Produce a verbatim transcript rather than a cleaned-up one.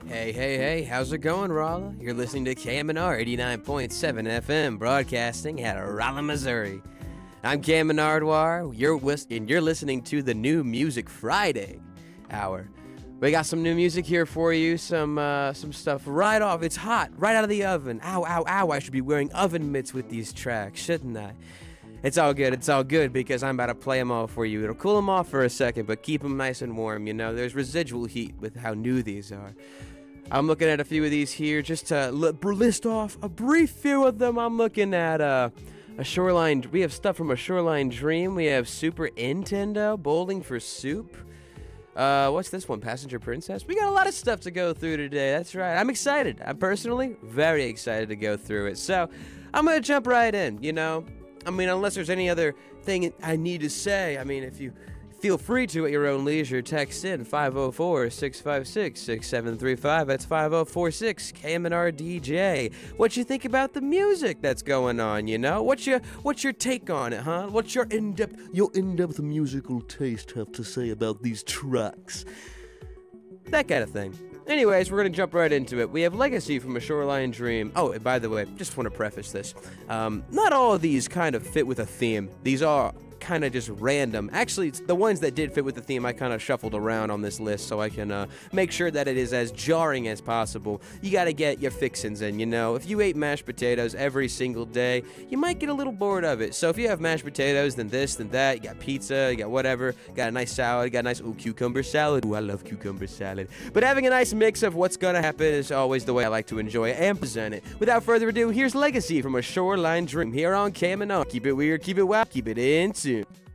Hey, hey, hey, how's it going, Rolla? You're listening to K M N R eighty-nine point seven F M, broadcasting out of Rolla, Missouri. I'm Cam Nardwar, you're whis- and you're listening to the New Music Friday hour. We got some new music here for you, some uh, some stuff right off. It's hot, right out of the oven. Ow, ow, ow, I should be wearing oven mitts with these tracks, shouldn't I? It's all good, it's all good, because I'm about to play them all for you. It'll cool them off for a second, but keep them nice and warm, you know? There's residual heat with how new these are. I'm looking at a few of these here, just to list off a brief few of them. I'm looking at uh, a Shoreline, we have stuff from a Shoreline Dream. We have Super Nintendo, Bowling for Soup. Uh, what's this one? Passenger Princess? We got a lot of stuff to go through today. That's right. I'm excited. I'm personally very excited to go through it. So I'm going to jump right in, you know? I mean, unless there's any other thing I need to say. I mean, if you feel free to at your own leisure, text in five oh four, six five six, six seven three five. That's five oh four six K M N R D J. What you think about the music that's going on, you know? What's your what's your take on it, huh? What's your in-depth your in-depth musical taste have to say about these tracks? That kind of thing. Anyways, we're going to jump right into it. We have Legacy from A Shoreline Dream. Oh, and by the way, just want to preface this. Um, not all of these kind of fit with a theme. These are kind of just random. Actually, it's the ones that did fit with the theme I kind of shuffled around on this list so I can uh, make sure that it is as jarring as possible. You got to get your fixins in, you know. If you ate mashed potatoes every single day, you might get a little bored of it. So if you have mashed potatoes, then this, then that, you got pizza, you got whatever, got a nice salad, you got a nice, ooh, cucumber salad. Ooh, I love cucumber salad. But having a nice mix of what's going to happen is always the way I like to enjoy it and present it. Without further ado, here's Legacy from A Shoreline Dream here on K M N R. Keep it weird, keep it wild, keep it in tune.